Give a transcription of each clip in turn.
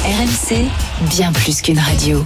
RMC, bien plus qu'une radio.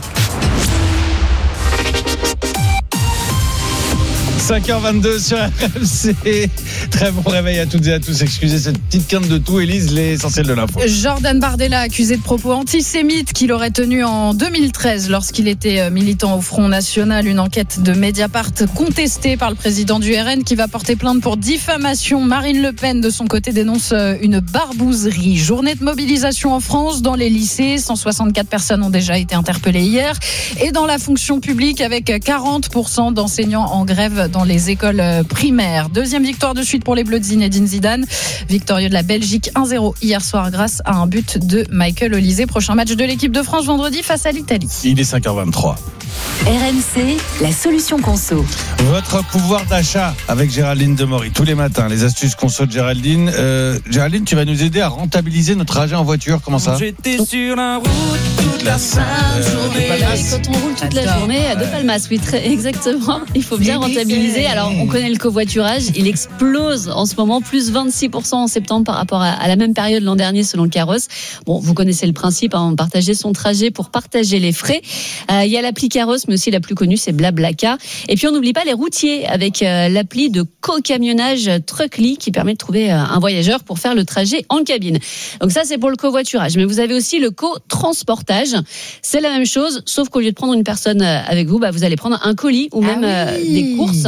5h22 sur RMC. Très bon réveil à toutes et à tous. Excusez cette petite quinte de tout. Élise, l'essentiel de l'info. Jordan Bardella, accusé de propos antisémites qu'il aurait tenus en 2013 lorsqu'il était militant au Front National. Une enquête de Mediapart contestée par le président du RN qui va porter plainte pour diffamation. Marine Le Pen, de son côté, dénonce une barbouzerie. Journée de mobilisation en France dans les lycées. 164 personnes ont déjà été interpellées hier. Et dans la fonction publique, avec 40% d'enseignants en grève dans les écoles primaires. Deuxième victoire de suite pour les Bleus de Zinedine Zidane. Victorieux de la Belgique 1-0 hier soir grâce à un but de Michael Olise. Prochain match de l'équipe de France vendredi face à l'Italie. Il est 5h23. RMC, la solution conso. Votre pouvoir d'achat avec Géraldine Demory. Tous les matins, les astuces conso de Géraldine. Géraldine, tu vas nous aider à rentabiliser notre trajet en voiture. Comment ça ? J'étais sur la route toute la sainte journée. Quand on roule toute la journée à De Palmas, oui, très exactement. Il faut bien rentabiliser. Alors, on connaît le covoiturage. Il explose en ce moment, plus 26% en septembre par rapport à la même période l'an dernier selon le Carrosse. Bon, vous connaissez le principe, hein, partager son trajet pour partager les frais. Il y a l'appli Carrosse, mais aussi la plus connue, c'est Blablacar. Et puis, on n'oublie pas les routiers avec l'appli de co-camionnage Truckly qui permet de trouver un voyageur pour faire le trajet en cabine. Donc ça, c'est pour le covoiturage. Mais vous avez aussi le co-transportage. C'est la même chose, sauf qu'au lieu de prendre une personne avec vous, vous allez prendre un colis ou même des courses.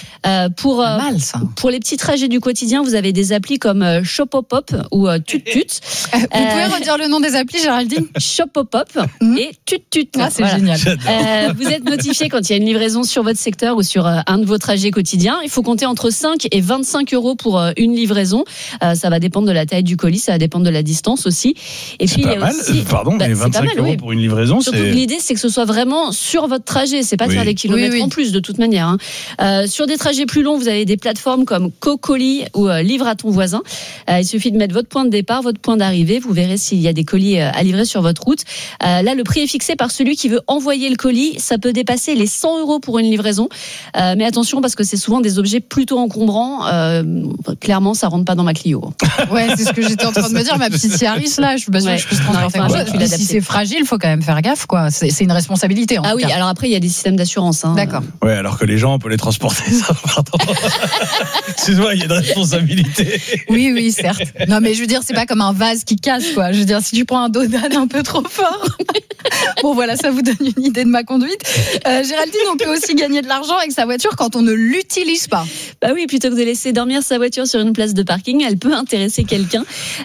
Pour les petits trajets du quotidien, vous avez des applis comme Shopopop ou Tutut. Vous pouvez redire le nom des applis, Géraldine ? Shopopop et Tutut. C'est génial. Vous êtes notifié quand il y a une livraison sur votre secteur ou sur un de vos trajets quotidiens. Il faut compter entre 5 et 25 euros pour une livraison. Ça va dépendre de la taille du colis, ça va dépendre de la distance aussi. Et c'est puis, pas mal, aussi, mais 25 euros pour une livraison, surtout que l'idée, c'est que ce soit vraiment sur votre trajet. C'est pas de faire des kilomètres en plus, de toute manière. Sur des trajets plus longs, vous avez des plateformes comme Cocolis ou Livre à ton voisin. Il suffit de mettre votre point de départ, votre point d'arrivée. Vous verrez s'il y a des colis à livrer sur votre route. Là, le prix est fixé par celui qui veut envoyer le colis. Ça peut dépasser les 100 euros pour une livraison. Mais attention, parce que c'est souvent des objets plutôt encombrants. Clairement, ça rentre pas dans ma Clio. Ouais, c'est ce que j'étais en train de me dire. Ma petite Yaris, là, je suis pas sûre que je puisse transporter un chose. Si c'est fragile, il faut quand même faire gaffe, quoi. C'est une responsabilité, en tout cas. Alors après, il y a des systèmes d'assurance. D'accord. Ouais, alors que les gens, on peut les transporter, ça, pardon. Excuse-moi, il y a de responsabilité. Oui, certes. Non, mais je veux dire, c'est pas comme un vase qui casse, quoi. Je veux dire, si tu prends un dos d'âne un peu trop fort. Bon, voilà, ça vous donne une idée de ma conduite. Géraldine, on peut aussi gagner de l'argent avec sa voiture quand on ne l'utilise pas. Bah oui, plutôt que de laisser dormir sa voiture sur une place de parking, elle peut intéresser quelqu'un.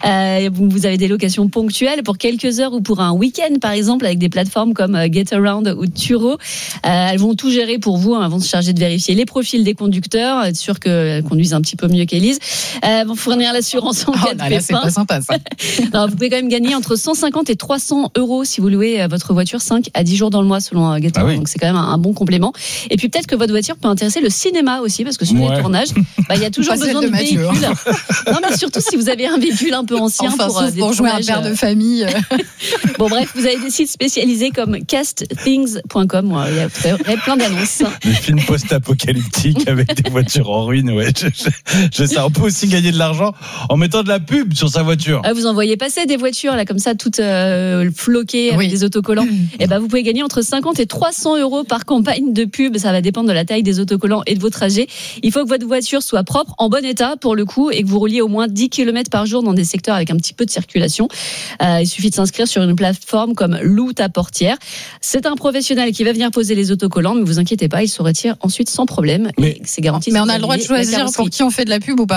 Vous avez des locations ponctuelles pour quelques heures ou pour un week-end, par exemple, avec des plateformes comme Getaround ou Turo. Elles vont tout gérer pour vous. Elles vont se charger de vérifier les profils des conducteurs, être sûr qu'elles conduisent un petit peu mieux qu'Élise. Vont fournir l'assurance en cas de pépin. C'est pas sympa, ça. Alors, vous pouvez quand même gagner entre 150 et 300 euros si vous louez votre voiture 5 à 10 jours dans le mois selon Getaround. Donc c'est quand même un bon complément. Et puis peut-être que votre voiture peut intéresser le cinéma aussi, parce que sur les tournages, il y a toujours besoin de véhicules. Non, mais surtout si vous avez un véhicule un peu ancien pour jouer un père de famille. Bon, bref, vous avez des sites spécialisés comme castthings.com. Il y a plein d'annonces. Des films post-apocalyptiques avec des voitures en ruine. Ouais, je sais. On peut aussi gagner de l'argent en mettant de la pub sur sa voiture. Vous en voyez passer des voitures là comme ça, toutes floquées avec des autocollants. Et vous pouvez gagner entre 50 et 300 euros par campagne de pub. Ça va dépendre de la taille des autocollants et de vos trajets. Il faut que votre voiture soit propre, en bon état pour le coup, et que vous rouliez au moins 10 km par jour dans des secteurs avec un petit peu de circulation. Il suffit de s'inscrire sur une plateforme comme Loue ta portière. C'est un professionnel qui va venir poser les autocollants, mais vous inquiétez pas, il se retire ensuite sans problème. Et c'est garanti. Mais on a le droit de choisir pour qui on fait de la pub ou pas ?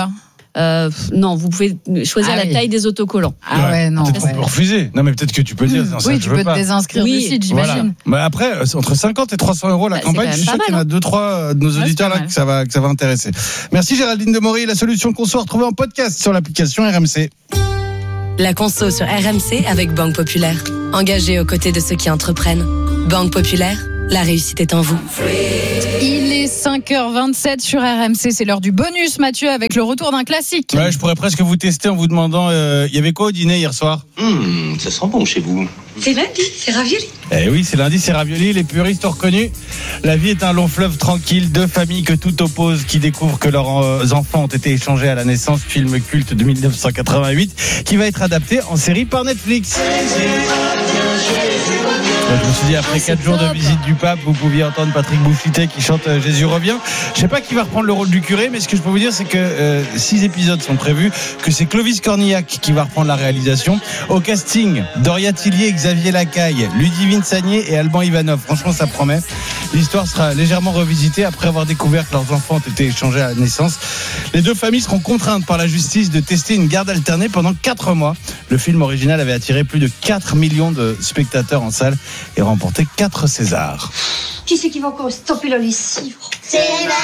Non, vous pouvez choisir la taille des autocollants. Ah ouais, non. Peut-être qu'on peut refuser. Non, mais peut-être que tu peux dire. Oui, tu peux te désinscrire du site, j'imagine. Voilà. Mais après, entre 50 et 300 euros la campagne, je suis sûr qu'il y en a 2-3 de nos auditeurs là que ça va intéresser. Merci Géraldine Demory. La solution conso retrouvée en podcast sur l'application RMC. La conso sur RMC avec Banque Populaire. Engagée aux côtés de ceux qui entreprennent. Banque Populaire, la réussite est en vous. Il est 5h27 sur RMC, c'est l'heure du bonus, Mathieu, avec le retour d'un classique. Ouais, je pourrais presque vous tester en vous demandant, il y avait quoi au dîner hier soir ? Ça sent bon chez vous. C'est lundi, c'est ravioli. Eh oui, c'est lundi, c'est ravioli. Les puristes ont reconnu. La vie est un long fleuve tranquille. Deux familles que tout oppose, qui découvrent que leurs enfants ont été échangés à la naissance. Film culte de 1988, qui va être adapté en série par Netflix. Je me suis dit, après 4 jours de visite du pape, vous pouviez entendre Patrick Bouffité qui chante Jésus revient. Je sais pas qui va reprendre le rôle du curé, mais ce que je peux vous dire, c'est que 6 épisodes sont prévus, que c'est Clovis Cornillac qui va reprendre la réalisation. Au casting, Doria Tillier, Xavier Lacaille, Ludivine Sagné et Alban Ivanov. Franchement, ça promet. L'histoire sera légèrement revisitée après avoir découvert que leurs enfants ont été échangés à la naissance. Les deux familles seront contraintes par la justice de tester une garde alternée pendant 4 mois. Le film original avait attiré plus de 4 millions de spectateurs en salle et remporté 4 Césars. Qui c'est qui va encore stopper la lessive? C'est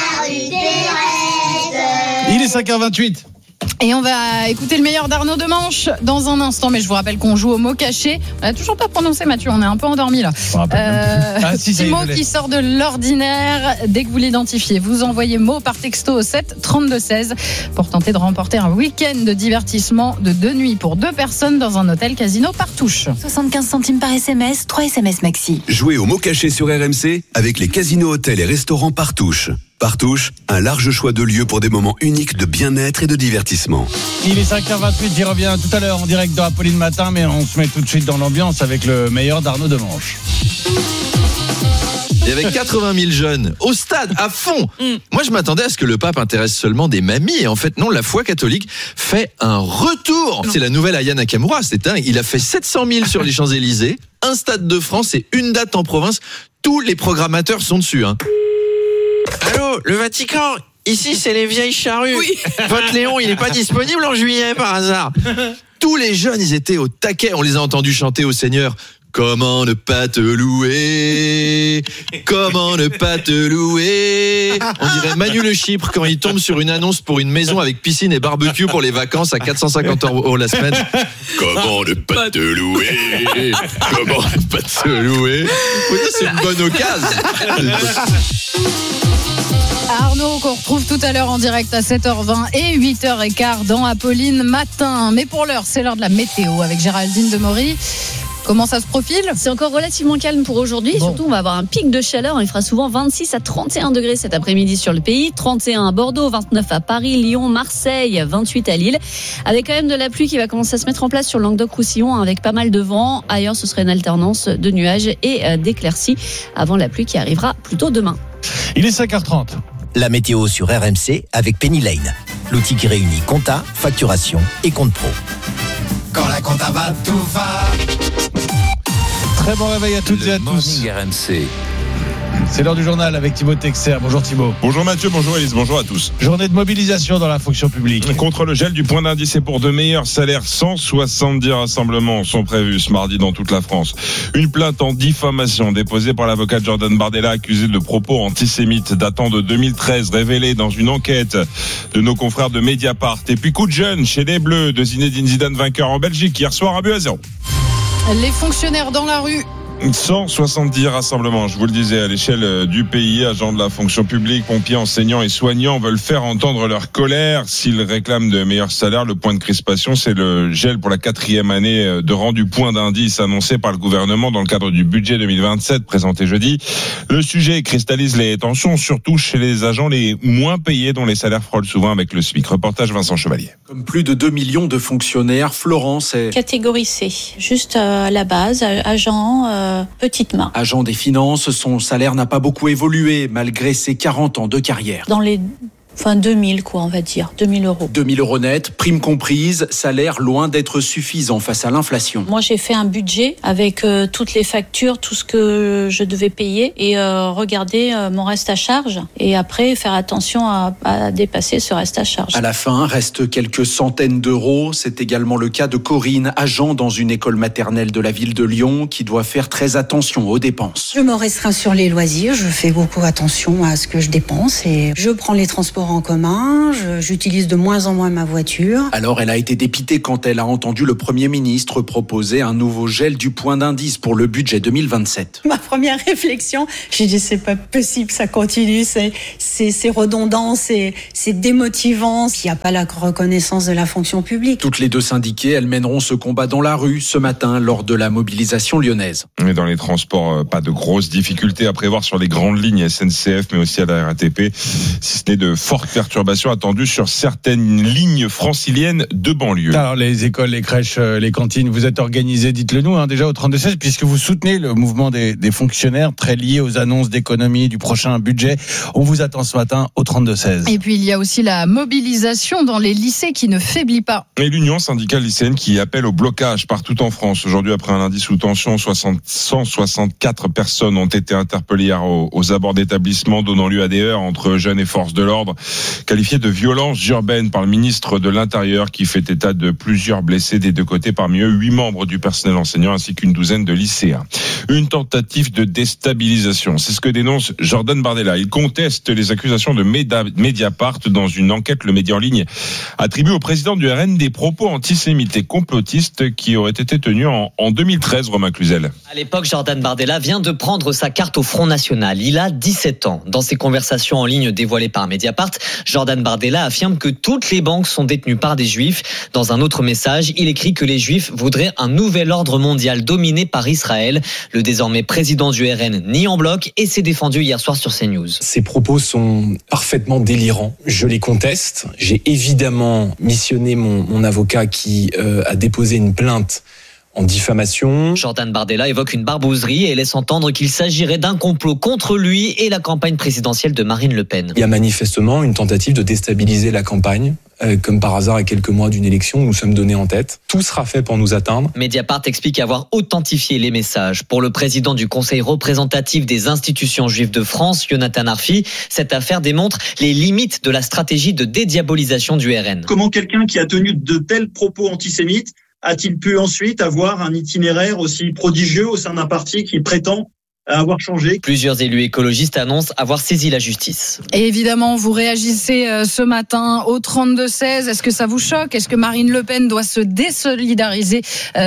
Marie-Thérèse. Il est 5h28. Et on va écouter le meilleur d'Arnaud Demanche dans un instant, mais je vous rappelle qu'on joue au mot caché. On n'a toujours pas prononcé, Mathieu, on est un peu endormi là. Petit mot qui sort de l'ordinaire. Dès que vous l'identifiez, vous envoyez mot par texto au 7 32 16 pour tenter de remporter un week-end de divertissement de 2 nuits pour 2 personnes dans un hôtel Casino Partouche. 75 centimes par SMS, 3 SMS maxi. Jouez au mot caché sur RMC avec les casinos, hôtels et restaurants Partouche. Partouche, un large choix de lieux pour des moments uniques de bien-être et de divertissement. Il est 5h28, j'y reviens tout à l'heure en direct de Apolline Matin, mais on se met tout de suite dans l'ambiance avec le meilleur d'Arnaud Demanche. Il y avait 80 000 jeunes au stade, à fond. Moi, je m'attendais à ce que le pape intéresse seulement des mamies. Et en fait, non, la foi catholique fait un retour. C'est la nouvelle Aya Nakamura, c'est dingue. Il a fait 700 000 sur les Champs-Élysées, un stade de France et une date en province. Tous les programmateurs sont dessus. Allô, le Vatican, ici c'est les vieilles charrues. Oui. Votre Léon, il n'est pas disponible en juillet par hasard. Tous les jeunes, ils étaient au taquet. On les a entendus chanter au Seigneur. Comment ne pas te louer? Comment ne pas te louer? On dirait Manu Le Chypre quand il tombe sur une annonce pour une maison avec piscine et barbecue pour les vacances à 450 € la semaine. Comment ne pas te louer? Comment ne pas te louer? Oui, c'est une bonne occasion. Arnaud, qu'on retrouve tout à l'heure en direct à 7h20 et 8h15 dans Apolline Matin. Mais pour l'heure, c'est l'heure de la météo avec Géraldine Demory. Comment ça se profile? C'est encore relativement calme pour aujourd'hui. Bon. Surtout, on va avoir un pic de chaleur. Il fera souvent 26 à 31 degrés cet après-midi sur le pays. 31 à Bordeaux, 29 à Paris, Lyon, Marseille, 28 à Lille. Avec quand même de la pluie qui va commencer à se mettre en place sur le Languedoc-Roussillon avec pas mal de vent. Ailleurs, ce serait une alternance de nuages et d'éclaircies avant la pluie qui arrivera plutôt demain. Il est 5h30. La météo sur RMC avec Penny Lane. L'outil qui réunit compta, facturation et compte pro. Quand la compta va, tout va. Très bon réveil à toutes et à tous. RMC. C'est l'heure du journal avec Thibaut Texer. Bonjour Thibaut. Bonjour Mathieu, bonjour Elise, bonjour à tous. Journée de mobilisation dans la fonction publique. Contre le gel du point d'indice et pour de meilleurs salaires, 170 rassemblements sont prévus ce mardi dans toute la France. Une plainte en diffamation déposée par l'avocat Jordan Bardella accusé de propos antisémites datant de 2013 révélée dans une enquête de nos confrères de Mediapart. Et puis coup de jeune chez les Bleus de Zinedine Zidane vainqueur en Belgique hier soir 1-0. Les fonctionnaires dans la rue. 170 rassemblements, je vous le disais, à l'échelle du pays. Agents de la fonction publique, pompiers, enseignants et soignants veulent faire entendre leur colère. S'ils réclament de meilleurs salaires, le point de crispation, c'est le gel pour la 4e année de rang du point d'indice annoncé par le gouvernement dans le cadre du budget 2027 présenté jeudi. Le sujet cristallise les tensions, surtout chez les agents les moins payés dont les salaires frôlent souvent avec le SMIC. Reportage Vincent Chevalier. Comme plus de 2 millions de fonctionnaires, Florence est... Catégorie C, juste à la base, agent... petite main. Agent des finances, son salaire n'a pas beaucoup évolué malgré ses 40 ans de carrière. Dans les 2000 quoi, on va dire, 2000 €. 2000 € net, prime comprise, salaire loin d'être suffisant face à l'inflation. Moi j'ai fait un budget avec toutes les factures, tout ce que je devais payer et regarder mon reste à charge et après faire attention à dépasser ce reste à charge. À la fin, reste quelques centaines d'euros. C'est également le cas de Corinne, agent dans une école maternelle de la ville de Lyon qui doit faire très attention aux dépenses. Je me restreins sur les loisirs, je fais beaucoup attention à ce que je dépense et je prends les transports en commun, j'utilise de moins en moins ma voiture. Alors elle a été dépitée quand elle a entendu le Premier ministre proposer un nouveau gel du point d'indice pour le budget 2027. Ma première réflexion, j'ai dit c'est pas possible, ça continue, c'est redondant, c'est démotivant, il n'y a pas la reconnaissance de la fonction publique. Toutes les deux syndiquées, elles mèneront ce combat dans la rue ce matin lors de la mobilisation lyonnaise. Et dans les transports, pas de grosses difficultés à prévoir sur les grandes lignes SNCF mais aussi à la RATP, si ce n'est de fortes perturbations attendues sur certaines lignes franciliennes de banlieue. Alors les écoles, les crèches, les cantines, vous êtes organisés, dites-le nous, déjà au 32-16, puisque vous soutenez le mouvement des fonctionnaires très liés aux annonces d'économie du prochain budget. On vous attend ce matin au 32-16. Et puis il y a aussi la mobilisation dans les lycées qui ne faiblit pas. Et l'Union syndicale lycéenne qui appelle au blocage partout en France. Aujourd'hui, après un lundi sous tension, 164 personnes ont été interpellées hier aux abords d'établissements, donnant lieu à des heurts entre jeunes et forces de l'ordre, qualifiées de violences urbaines par le ministre de l'Intérieur, qui fait état de plusieurs blessés des deux côtés, parmi eux 8 membres du personnel enseignant ainsi qu'une douzaine de lycéens. Une tentative de déstabilisation, c'est ce que dénonce Jordan Bardella. Il conteste les accusations de Mediapart. Dans une enquête, le média en ligne attribue au président du RN des propos antisémites et complotistes qui auraient été tenus en 2013, Romain Cluzel. À l'époque, Jordan Bardella vient de prendre sa carte au Front National. Il a 17 ans. Dans ses conversations en ligne dévoilées par Mediapart, Jordan Bardella affirme que toutes les banques sont détenues par des juifs. Dans un autre message, il écrit que les juifs voudraient un nouvel ordre mondial dominé par Israël. Le désormais président du RN nie en bloc et s'est défendu hier soir sur CNews. Ces propos sont parfaitement délirants. Je les conteste. J'ai évidemment missionné mon avocat qui a déposé une plainte en diffamation. Jordan Bardella évoque une barbouzerie et laisse entendre qu'il s'agirait d'un complot contre lui et la campagne présidentielle de Marine Le Pen. Il y a manifestement une tentative de déstabiliser la campagne. Comme par hasard, à quelques mois d'une élection, nous sommes donnés en tête. Tout sera fait pour nous atteindre. Mediapart explique avoir authentifié les messages. Pour le président du Conseil représentatif des institutions juives de France, Jonathan Arfi, cette affaire démontre les limites de la stratégie de dédiabolisation du RN. Comment quelqu'un qui a tenu de tels propos antisémites a-t-il pu ensuite avoir un itinéraire aussi prodigieux au sein d'un parti qui prétend avoir changé? Plusieurs élus écologistes annoncent avoir saisi la justice. Et évidemment, vous réagissez ce matin au 32-16. Est-ce que ça vous choque? Est-ce que Marine Le Pen doit se désolidariser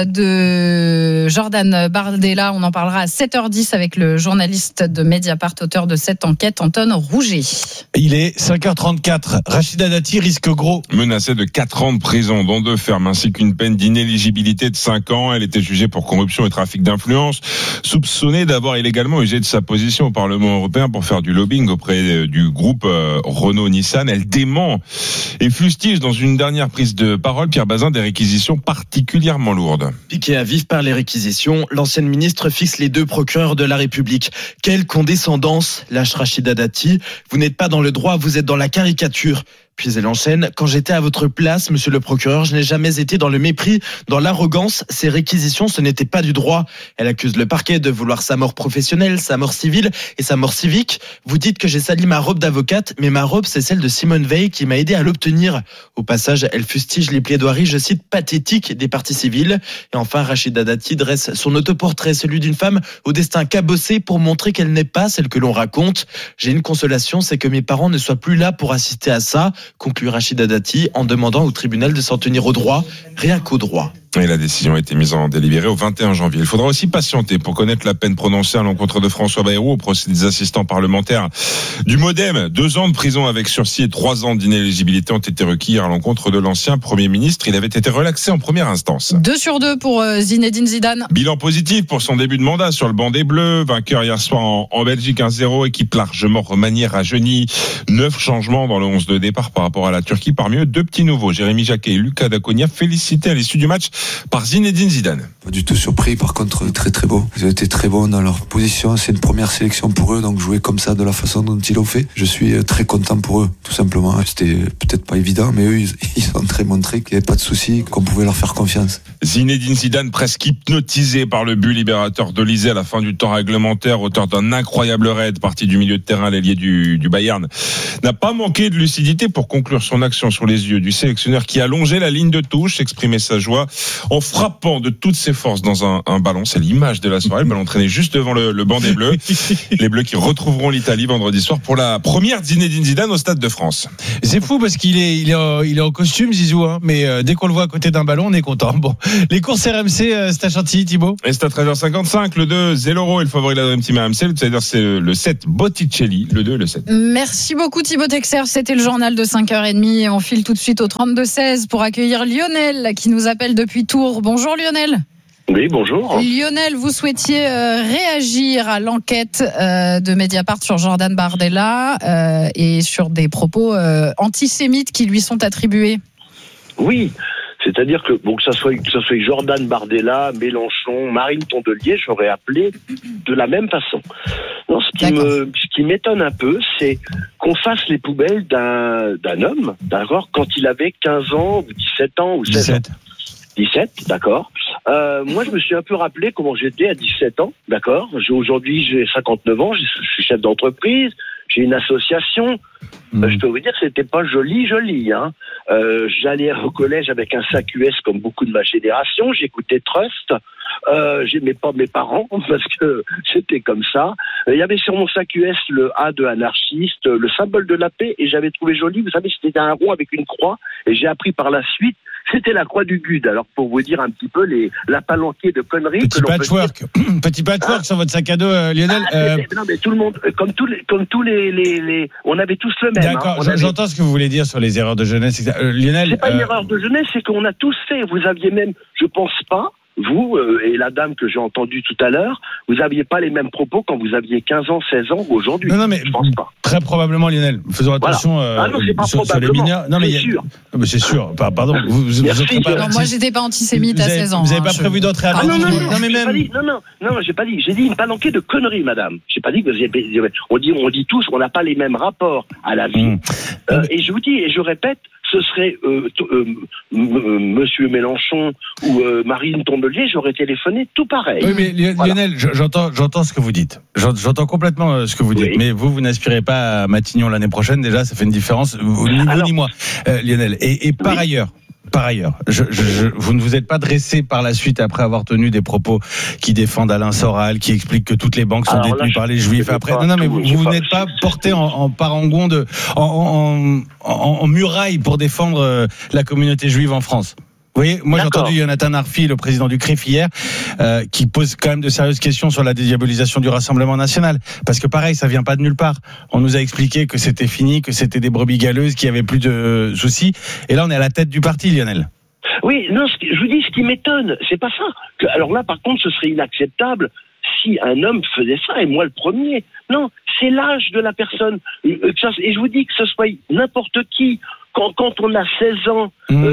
de Jordan Bardella? On en parlera à 7h10 avec le journaliste de Mediapart, auteur de cette enquête, Anton Rouget. Il est 5h34. Rachida Dati risque gros. Menacée de 4 ans de prison, dont 2 fermes, ainsi qu'une peine d'inéligibilité de 5 ans. Elle était jugée pour corruption et trafic d'influence, soupçonnée d'avoir également usé de sa position au Parlement européen pour faire du lobbying auprès du groupe Renault-Nissan. Elle dément et fustige dans une dernière prise de parole, Pierre Bazin, des réquisitions particulièrement lourdes. Piquée à vif par les réquisitions, l'ancienne ministre fixe les 2 procureurs de la République. Quelle condescendance, lâche Rachida Dati. Vous n'êtes pas dans le droit, vous êtes dans la caricature. Puis elle enchaîne, quand j'étais à votre place, monsieur le procureur, je n'ai jamais été dans le mépris, dans l'arrogance. Ces réquisitions, ce n'était pas du droit. Elle accuse le parquet de vouloir sa mort professionnelle, sa mort civile et sa mort civique. Vous dites que j'ai sali ma robe d'avocate, mais ma robe, c'est celle de Simone Veil qui m'a aidé à l'obtenir. Au passage, elle fustige les plaidoiries, je cite, pathétiques des parties civiles. Et enfin, Rachida Dati dresse son autoportrait, celui d'une femme au destin cabossé pour montrer qu'elle n'est pas celle que l'on raconte. J'ai une consolation, c'est que mes parents ne soient plus là pour assister à ça, conclut Rachida Dati en demandant au tribunal de s'en tenir au droit, rien qu'au droit. Et la décision a été mise en délibéré au 21 janvier. Il faudra aussi patienter pour connaître la peine prononcée à l'encontre de François Bayrou au procès des assistants parlementaires du MoDem. 2 ans de prison avec sursis et 3 ans d'inéligibilité ont été requis hier à l'encontre de l'ancien Premier ministre. Il avait été relaxé en première instance. 2/2 pour Zinedine Zidane. Bilan positif pour son début de mandat sur le banc des Bleus. Vainqueur hier soir en Belgique 1-0. Équipe largement remaniée, rajeunie. 9 changements dans le 11 de départ par rapport à la Turquie. Parmi eux, 2 petits nouveaux. Jérémy Jacquet et Lucas Daconia félicités à l'issue du match par Zinedine Zidane. Pas du tout surpris, par contre très très beau. Ils ont été très bons dans leur position, c'est une première sélection pour eux, donc jouer comme ça de la façon dont ils l'ont fait, je suis très content pour eux, tout simplement. C'était peut-être pas évident, mais eux ils ont très montré qu'il n'y avait pas de souci, qu'on pouvait leur faire confiance. Zinedine Zidane presque hypnotisé par le but libérateur d'Olysée à la fin du temps réglementaire, auteur d'un incroyable raid parti du milieu de terrain, l'ailier du Bayern, n'a pas manqué de lucidité pour conclure son action sur les yeux du sélectionneur qui a longé la ligne de touche, exprimé sa joie en frappant de toutes ses forces dans un ballon. C'est l'image de la soirée. Le ballon traîné juste devant le banc des Bleus. Les Bleus qui retrouveront l'Italie vendredi soir pour la première Zinedine Zidane au Stade de France. C'est fou parce qu'il est en costume, Zizou, hein, mais dès qu'on le voit à côté d'un ballon, on est content. Bon, les courses RMC, c'est à Chantilly, Thibaut. Et c'est à 13h55. Le 2, Zelloro est le favori de la Dream Team RMC. C'est-à-dire c'est le 7, Botticelli. Le 2, le 7. Merci beaucoup Thibaut Texer. C'était le journal de 5h30. On file tout de suite au 32-16 pour accueillir Lionel qui nous appelle depuis Tours. Bonjour Lionel. Oui, bonjour. Lionel, vous souhaitiez réagir à l'enquête de Mediapart sur Jordan Bardella et sur des propos antisémites qui lui sont attribués. Oui. C'est-à-dire que que ça soit Jordan Bardella, Mélenchon, Marine Tondelier, j'aurais appelé de la même façon. Non, ce qui m'étonne un peu, c'est qu'on fasse les poubelles d'un homme, d'accord, quand il avait 15 ans, ou 17 ans, ou 16 ans. 17, d'accord. Moi, je me suis un peu rappelé comment j'étais à 17 ans, d'accord. Aujourd'hui, j'ai 59 ans, je suis chef d'entreprise, j'ai une association. Je peux vous dire que c'était pas joli, hein. J'allais au collège avec un sac US comme beaucoup de ma génération. J'écoutais Trust. J'aimais pas mes parents parce que c'était comme ça. Il y avait sur mon sac US le A de anarchiste, le symbole de la paix, et j'avais trouvé joli. Vous savez, c'était un rond avec une croix, et j'ai appris par la suite. C'était la croix du GUD. Alors, pour vous dire un petit peu la palanquée de conneries. Petit patchwork sur votre sac à dos, Lionel. Non, mais tout le monde, comme tous les, on avait tous le même. D'accord, j'entends ce que vous voulez dire sur les erreurs de jeunesse. Lionel. C'est pas une erreur de jeunesse, c'est qu'on a tous fait. Vous aviez même, je pense pas, vous et la dame que j'ai entendue tout à l'heure, vous n'aviez pas les mêmes propos quand vous aviez 15 ans, 16 ans ou aujourd'hui. Non, mais je pense pas. Très probablement, Lionel. Faisons attention sur les mineurs. Non, mais c'est sûr. Mais c'est sûr. Pardon. Vous êtes pas. Non, moi, j'étais pas antisémite à 16 ans. Vous n'avez pas prévu d'autres réactions. Non, j'ai pas dit. J'ai dit une palanquée de conneries, madame. J'ai pas dit que vous avez. On dit tous, on n'a pas les mêmes rapports à la vie. Et je vous dis, et je répète, ce serait Monsieur Mélenchon ou Marine Tondelier, j'aurais téléphoné tout pareil. Oui, mais Lionel, j'entends ce que vous dites. J'entends complètement ce que vous dites. Oui. Mais vous n'aspirez pas à Matignon l'année prochaine. Déjà, ça fait une différence. Ni vous ni moi, Lionel. Et par ailleurs, vous ne vous êtes pas dressé par la suite après avoir tenu des propos qui défendent Alain Soral, qui expliquent que toutes les banques sont détenues par les Juifs. Après, mais vous n'êtes pas porté en parangon en muraille pour défendre la communauté juive en France. Vous voyez, moi j'ai entendu Jonathan Arfi, le président du CRIF hier, qui pose quand même de sérieuses questions sur la dédiabolisation du Rassemblement national. Parce que pareil, ça vient pas de nulle part. On nous a expliqué que c'était fini, que c'était des brebis galeuses, qu'il y avait plus de soucis. Et là, on est à la tête du parti, Lionel. Oui, non, je vous dis, ce qui m'étonne, c'est pas ça. Alors là, par contre, ce serait inacceptable si un homme faisait ça, et moi le premier. Non, c'est l'âge de la personne. Et je vous dis que ce soit n'importe qui. Quand on a 16 ans,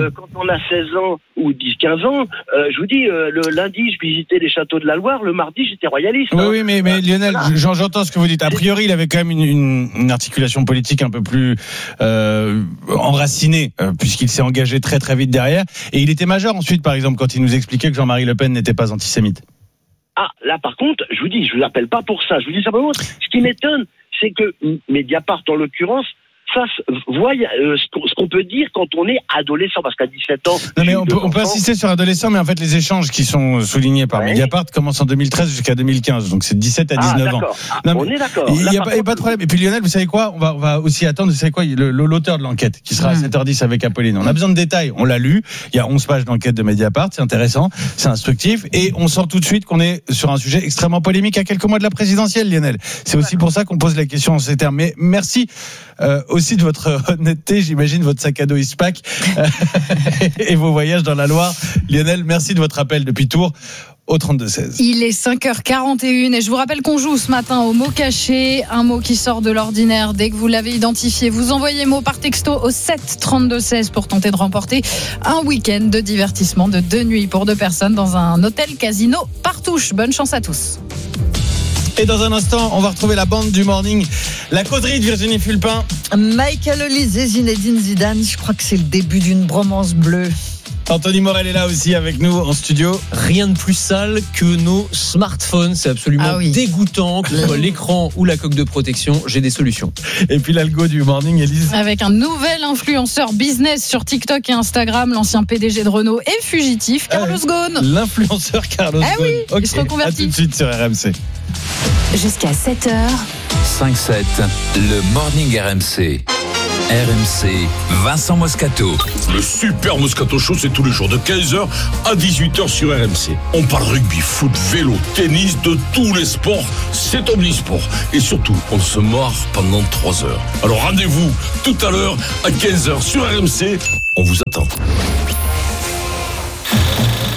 ou 10-15 ans, je vous dis, le lundi, je visitais les châteaux de la Loire, le mardi, j'étais royaliste. Oui, mais Lionel, j'entends ce que vous dites. A priori, il avait quand même une articulation politique un peu plus enracinée, puisqu'il s'est engagé très très vite derrière. Et il était majeur ensuite, par exemple, quand il nous expliquait que Jean-Marie Le Pen n'était pas antisémite. Ah, là par contre, je vous dis, je ne l'appelle pas pour ça. Je vous dis simplement, ce qui m'étonne, c'est que Mediapart, en l'occurrence, voit ce qu'on peut dire quand on est adolescent, parce qu'à 17 ans... Non, mais on peut insister sur adolescent, mais en fait les échanges qui sont soulignés par Mediapart commencent en 2013 jusqu'à 2015, donc c'est 17 à 19 ans. On est d'accord. Il n'y a pas de problème. Et puis Lionel, vous savez quoi, on va aussi attendre, vous savez quoi, l'auteur de l'enquête, qui sera à 7h10 avec Apolline. On a besoin de détails, on l'a lu, il y a 11 pages d'enquête de Mediapart, c'est intéressant, c'est instructif, et on sent tout de suite qu'on est sur un sujet extrêmement polémique à quelques mois de la présidentielle, Lionel. C'est aussi pour ça qu'on pose la question en ces termes. Mais merci aussi de votre honnêteté, j'imagine votre sac à dos Ispac et vos voyages dans la Loire. Lionel, merci de votre appel depuis Tours au 32-16. Il est 5h41 et je vous rappelle qu'on joue ce matin au mot caché, un mot qui sort de l'ordinaire. Dès que vous l'avez identifié, vous envoyez mot par texto au 7-32-16 pour tenter de remporter un week-end de divertissement de 2 nuits pour 2 personnes dans un hôtel casino Partouche. Bonne chance à tous. Et dans un instant, on va retrouver la bande du morning, la causerie de Virginie Fulpin. Michael Olise et Zinedine Zidane, je crois que c'est le début d'une bromance bleue. Anthony Morel est là aussi avec nous en studio. Rien de plus sale que nos smartphones. C'est absolument dégoûtant, que ce soit l'écran ou la coque de protection. J'ai des solutions. Et puis l'algo du morning, Élise. Avec un nouvel influenceur business sur TikTok et Instagram, l'ancien PDG de Renault et fugitif, Carlos Ghosn. L'influenceur Carlos Ghosn. Oui, il se reconvertit. À tout de suite sur RMC. Jusqu'à 7h. 5-7, le morning RMC. RMC, Vincent Moscato. Le super Moscato Show, c'est tous les jours de 15h à 18h sur RMC. On parle rugby, foot, vélo, tennis, de tous les sports. C'est omnisport. Et surtout, on se marre pendant 3 heures. Alors rendez-vous tout à l'heure à 15h sur RMC. On vous attend.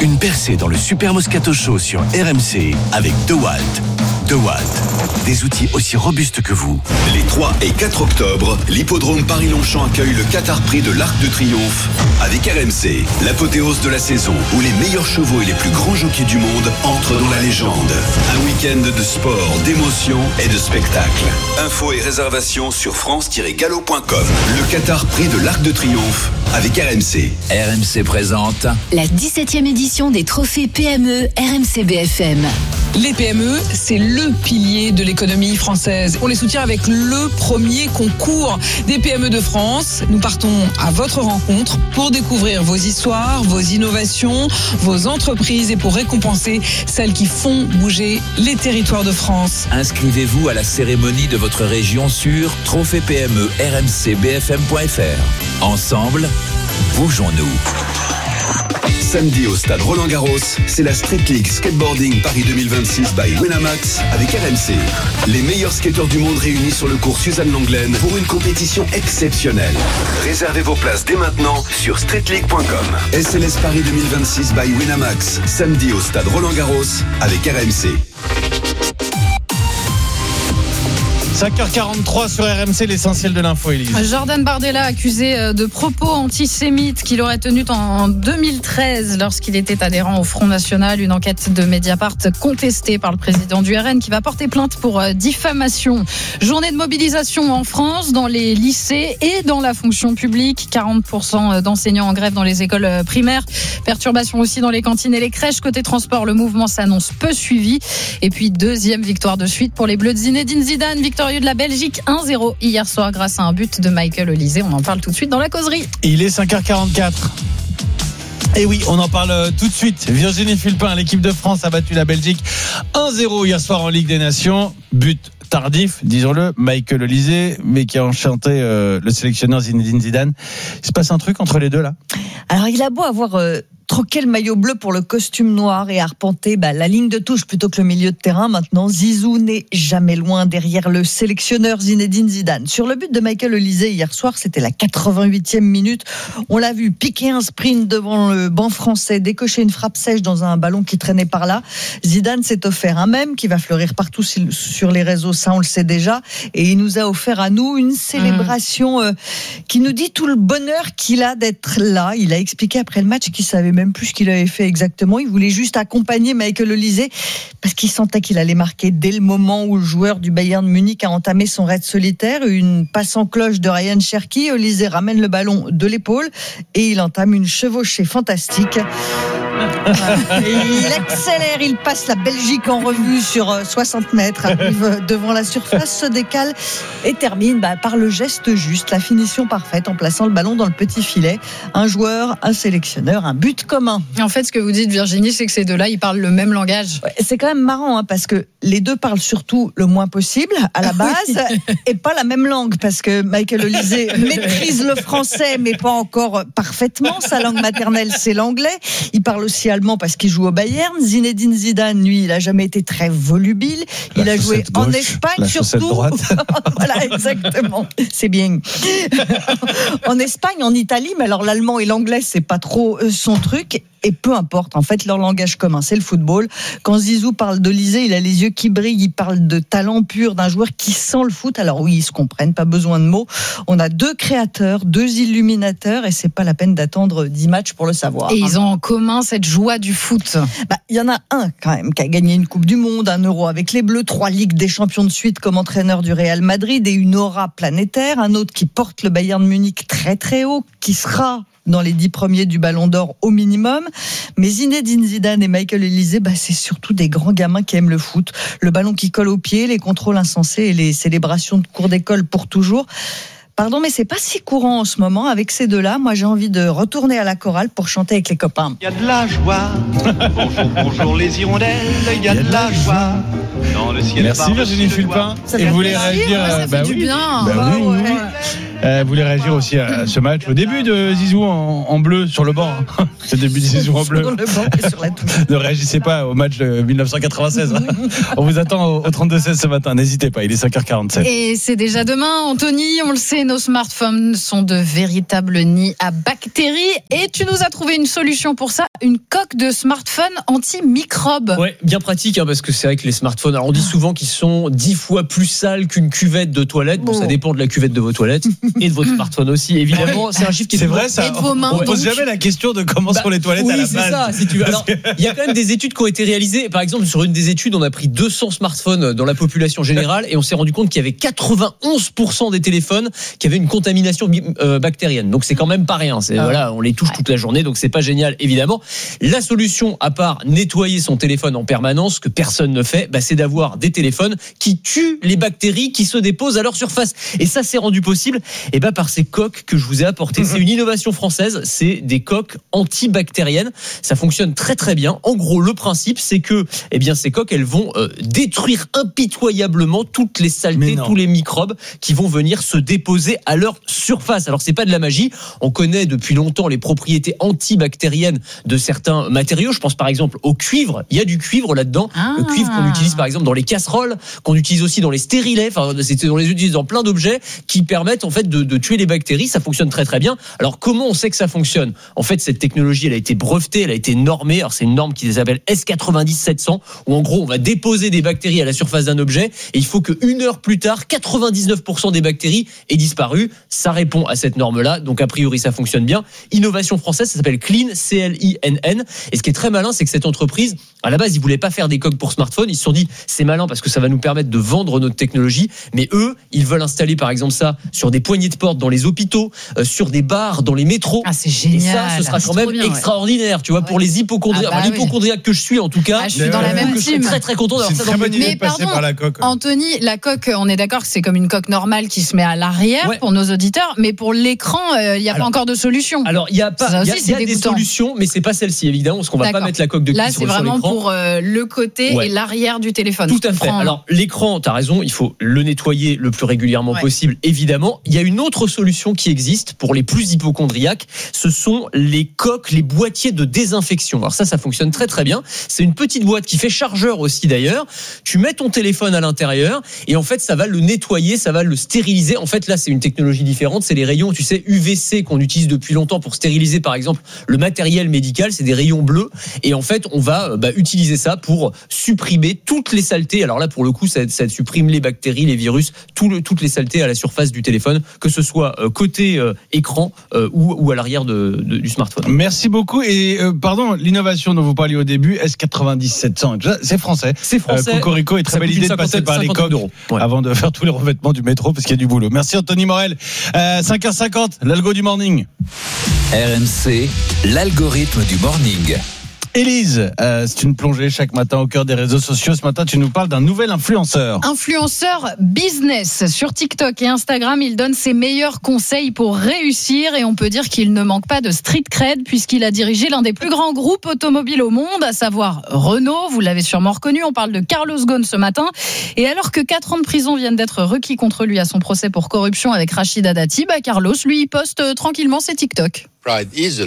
Une percée dans le Super Moscato Show sur RMC avec DeWalt. DeWalt, des outils aussi robustes que vous. Les 3 et 4 octobre, l'hippodrome Paris-Longchamp accueille le Qatar Prix de l'Arc de Triomphe avec RMC, l'apothéose de la saison où les meilleurs chevaux et les plus grands jockeys du monde entrent dans la légende. Un week-end de sport, d'émotion et de spectacle. Infos et réservations sur france-gallo.com. Le Qatar Prix de l'Arc de Triomphe avec RMC. RMC présente la 17e édition des trophées PME RMC BFM. Les PME, c'est le pilier de l'économie française. On les soutient avec le premier concours des PME de France. Nous partons à votre rencontre pour découvrir vos histoires, vos innovations, vos entreprises et pour récompenser celles qui font bouger les territoires de France. Inscrivez-vous à la cérémonie de votre région sur trophée-PME-RMC-BFM.fr. Ensemble, bougeons-nous. Samedi au stade Roland-Garros, c'est la Street League Skateboarding Paris 2026 by Winamax avec RMC. Les meilleurs skateurs du monde réunis sur le cours Suzanne Lenglen pour une compétition exceptionnelle. Réservez vos places dès maintenant sur streetleague.com. SLS Paris 2026 by Winamax, samedi au stade Roland-Garros avec RMC. 5h43 sur RMC, l'essentiel de l'info, Élise. Jordan Bardella, accusé de propos antisémites qu'il aurait tenus en 2013 lorsqu'il était adhérent au Front National. Une enquête de Mediapart contestée par le président du RN qui va porter plainte pour diffamation. Journée de mobilisation en France, dans les lycées et dans la fonction publique. 40% d'enseignants en grève dans les écoles primaires. Perturbation aussi dans les cantines et les crèches. Côté transport, le mouvement s'annonce peu suivi. Et puis, deuxième victoire de suite pour les Bleus de Zinedine Zidane. Victorieux de la Belgique 1-0 hier soir grâce à un but de Michael Olise. On en parle tout de suite dans la causerie. Il est 5h44. Et oui, on en parle tout de suite. Virginie Fulpin, l'équipe de France a battu la Belgique 1-0 hier soir en Ligue des Nations. But tardif, disons-le, Michael Olise, mais qui a enchanté le sélectionneur Zinedine Zidane. Il se passe un truc entre les deux là? Alors il a beau avoir troqué le maillot bleu pour le costume noir et arpenter la ligne de touche plutôt que le milieu de terrain. Maintenant, Zizou n'est jamais loin derrière le sélectionneur Zinedine Zidane. Sur le but de Michael Olise hier soir, c'était la 88e minute. On l'a vu piquer un sprint devant le banc français, décocher une frappe sèche dans un ballon qui traînait par là. Zidane s'est offert un mème qui va fleurir partout sur les réseaux, ça on le sait déjà. Et il nous a offert à nous une célébration qui nous dit tout le bonheur qu'il a d'être là. Il a expliqué après le match qu'il savait même plus ce qu'il avait fait exactement. Il voulait juste accompagner Michael Olise parce qu'il sentait qu'il allait marquer dès le moment où le joueur du Bayern Munich a entamé son raid solitaire. Une passe en cloche de Ryan Cherki. Olise ramène le ballon de l'épaule et il entame une chevauchée fantastique. Il accélère, il passe la Belgique en revue sur 60 mètres, arrive devant la surface, se décale et termine par le geste juste, la finition parfaite en plaçant le ballon dans le petit filet. Un joueur, un sélectionneur, un but commun. En fait, ce que vous dites, Virginie, c'est que ces deux-là, ils parlent le même langage. Ouais, c'est quand même marrant parce que les deux parlent surtout le moins possible à la base et pas la même langue parce que Michael Olise maîtrise le français mais pas encore parfaitement. Sa langue maternelle, c'est l'anglais. Il parle aussi allemand parce qu'il joue au Bayern. Zinedine Zidane, lui, il a jamais été très volubile. Il a joué en Espagne surtout. Voilà, exactement. C'est bien. En Espagne, en Italie, mais alors l'allemand et l'anglais, c'est pas trop son truc. Et peu importe, en fait, leur langage commun, c'est le football. Quand Zizou parle d'Olise, il a les yeux qui brillent, il parle de talent pur, d'un joueur qui sent le foot. Alors oui, ils se comprennent, pas besoin de mots. On a deux créateurs, deux illuminateurs, et c'est pas la peine d'attendre 10 matchs pour le savoir. Et ils ont en commun cette joie du foot. Il y en a un, quand même, qui a gagné une Coupe du Monde, un Euro avec les Bleus, 3 Ligues des Champions de suite comme entraîneur du Real Madrid et une aura planétaire. Un autre qui porte le Bayern Munich très très haut, qui sera dans les 10 premiers du Ballon d'Or au minimum. Mais Zinedine Zidane et Michael Olise, c'est surtout des grands gamins qui aiment le foot. Le ballon qui colle aux pieds, les contrôles insensés et les célébrations de cours d'école pour toujours. Pardon, mais c'est pas si courant en ce moment avec ces deux-là. Moi, j'ai envie de retourner à la chorale pour chanter avec les copains. Il y a de la joie. Bonjour, bonjour les hirondelles. Il y a de la joie. Dans le ciel. Merci Virginie Fulpin. Et vous voulez réagir? Ça fait du bien. Oui. Vous voulez réagir aussi à ce match, au début de Zizou en bleu sur le banc. C'est le début de Zizou en bleu. Sur le banc et sur la touche. Ne réagissez pas au match de 1996. On vous attend au 32-16 ce matin. N'hésitez pas, il est 5h47. Et c'est déjà demain, Anthony. On le sait, nos smartphones sont de véritables nids à bactéries. Et tu nous as trouvé une solution pour ça, une coque de smartphone anti-microbes. Ouais, bien pratique, parce que c'est vrai que les smartphones, alors on dit souvent qu'ils sont 10 fois plus sales qu'une cuvette de toilette. Bon, ça dépend de la cuvette de vos toilettes et de votre smartphone aussi, évidemment. C'est un chiffre qui est vrai, ça. Et de vos mains. On ne pose jamais la question de comment sont les toilettes à la base. Oui, c'est ça, si tu veux. Alors, il y a quand même des études qui ont été réalisées. Par exemple, sur une des études, on a pris 200 smartphones dans la population générale et on s'est rendu compte qu'il y avait 91% des téléphones qui avaient une contamination bactérienne. Donc c'est quand même pas rien. Voilà, on les touche toute la journée, donc c'est pas génial, évidemment. La solution, à part nettoyer son téléphone en permanence, que personne ne fait, c'est d'avoir des téléphones qui tuent les bactéries qui se déposent à leur surface. Et ça, c'est rendu possible par ces coques que je vous ai apportées. C'est une innovation française, c'est des coques antibactériennes. Ça fonctionne très très bien. En gros, le principe, c'est que ces coques, elles vont détruire impitoyablement toutes les saletés, tous les microbes qui vont venir se déposer à leur surface. Alors, c'est pas de la magie. On connaît depuis longtemps les propriétés antibactériennes de certains matériaux. Je pense par exemple au cuivre. Il y a du cuivre là-dedans. Le cuivre qu'on utilise par exemple dans les casseroles, qu'on utilise aussi dans les stérilets. Enfin, on les utilise dans plein d'objets qui permettent en fait de tuer les bactéries. Ça fonctionne très très bien. Alors, comment on sait que ça fonctionne ? En fait, cette technologie, elle a été brevetée, elle a été normée. Alors, c'est une norme qui s'appelle S90-700, où en gros, on va déposer des bactéries à la surface d'un objet et il faut que 1 heure plus tard, 99% des bactéries aient disparu. Ça répond à cette norme-là. Donc, a priori, ça fonctionne bien. Innovation française, ça s'appelle Clean, C-L-I-N-N. Et ce qui est très malin, c'est que cette entreprise, à la base, ils voulaient pas faire des coques pour smartphone. Ils se sont dit, c'est malin parce que ça va nous permettre de vendre notre technologie. Mais eux, ils veulent installer, par exemple, ça sur des poignées de porte dans les hôpitaux, sur des bars, dans les métros. C'est génial. Et ça, ce sera quand même extraordinaire, tu vois, pour les hypochondriacs. L'hypochondriaque que je suis, en tout cas. Je suis dans la même team. Je suis très très content d'avoir ça dans le idée de passer par la coque. Anthony, la coque, on est d'accord que c'est comme une coque normale qui se met à l'arrière pour nos auditeurs, mais pour l'écran, il n'y a pas encore de solution. Alors, il y a des solutions, mais c'est pas celle-ci, évidemment, parce qu'on va pas mettre la coque de cuivre sur l'écran. Là, c'est vraiment pour le côté et l'arrière du téléphone. Tout à fait. Alors, l'écran, t'as raison, il faut le nettoyer le plus régulièrement possible, évidemment. Il y a une autre solution qui existe pour les plus hypochondriaques, ce sont les coques, les boîtiers de désinfection. Alors ça fonctionne très très bien. C'est une petite boîte qui fait chargeur aussi d'ailleurs. Tu mets ton téléphone à l'intérieur et en fait ça va le nettoyer, ça va le stériliser. En fait là c'est une technologie différente, c'est les rayons, tu sais, UVC qu'on utilise depuis longtemps pour stériliser par exemple le matériel médical, c'est des rayons bleus et en fait on va utiliser ça pour supprimer toutes les saletés. Alors là pour le coup ça supprime les bactéries, les virus, toutes les saletés à la surface du téléphone, que ce soit côté écran ou à l'arrière du smartphone. Merci beaucoup. Et pardon, l'innovation dont vous parliez au début, S90-700, c'est français. C'est français. Cocorico est très belle idée de passer par les coques avant de faire tous les revêtements du métro parce qu'il y a du boulot. Merci Anthony Morel. 5h50, l'algo du morning. RMC, l'algorithme du morning. Élise, c'est une plongée chaque matin au cœur des réseaux sociaux. Ce matin, tu nous parles d'un nouvel influenceur. Influenceur business. Sur TikTok et Instagram, il donne ses meilleurs conseils pour réussir et on peut dire qu'il ne manque pas de street cred puisqu'il a dirigé l'un des plus grands groupes automobiles au monde, à savoir Renault. Vous l'avez sûrement reconnu, on parle de Carlos Ghosn ce matin. Et alors que 4 ans de prison viennent d'être requis contre lui à son procès pour corruption avec Rachida Dati, Carlos, lui, il poste tranquillement ses TikTok. La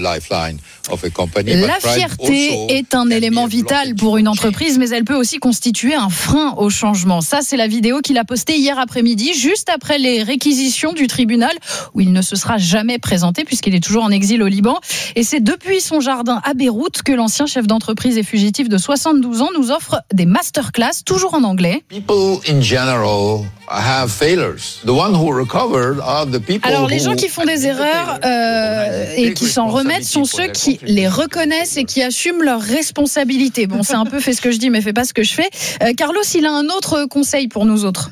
fierté est un élément vital pour une entreprise, mais elle peut aussi constituer un frein au changement. Ça, c'est la vidéo qu'il a postée hier après-midi, juste après les réquisitions du tribunal, où il ne se sera jamais présenté, puisqu'il est toujours en exil au Liban. Et c'est depuis son jardin à Beyrouth que l'ancien chef d'entreprise et fugitif de 72 ans nous offre des masterclass, toujours en anglais. Alors, les gens qui font des erreurs et qui s'en remettent sont ceux qui les reconnaissent et qui assument leurs responsabilités. Bon, c'est un peu fait ce que je dis, mais fais pas ce que je fais. Carlos, il a un autre conseil pour nous autres.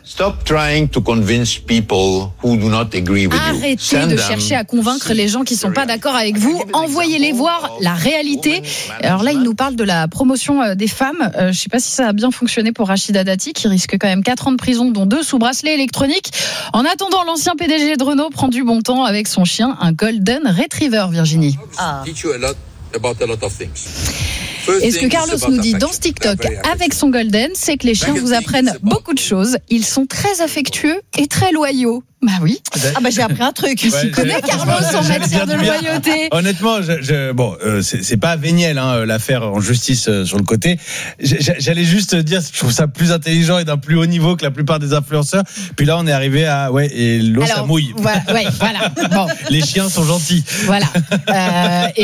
Arrêtez de chercher à convaincre les gens qui sont pas d'accord avec vous. Envoyez-les voir la réalité. Alors là, il nous parle de la promotion des femmes. Je sais pas si ça a bien fonctionné pour Rachida Dati, qui risque quand même 4 ans de prison, dont 2 sous bracelet électronique. En attendant, l'ancien PDG de Renault prend du bon temps avec son chien, un Golden Retriever, Virginie. Et ce que Carlos nous dit dans ce TikTok avec son Golden, c'est que les chiens vous apprennent beaucoup de choses. Ils sont très affectueux et très loyaux. Bah oui. Ah bah j'ai appris un truc. Il s'y connaît, Carlos, en matière de loyauté. Honnêtement, c'est pas véniel l'affaire en justice sur le côté. J'allais juste dire, je trouve ça plus intelligent et d'un plus haut niveau que la plupart des influenceurs. Puis là, on est arrivé à et l'eau ça mouille. Voilà. Bon. Les chiens sont gentils. Voilà. Et